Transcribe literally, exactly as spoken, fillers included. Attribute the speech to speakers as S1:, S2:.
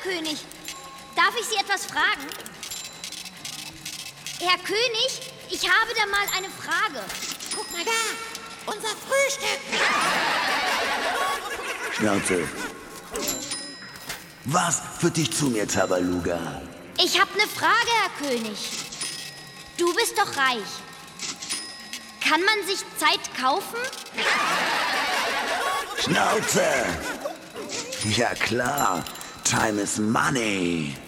S1: König. Darf ich Sie etwas fragen? Herr König, ich habe da mal eine Frage.
S2: Guck mal da, unser Frühstück.
S3: Schnauze. Was führt dich zu mir, Tabaluga?
S1: Ich habe eine Frage, Herr König. Du bist doch reich. Kann man sich Zeit kaufen?
S3: Schnauze! Ja klar, time is money.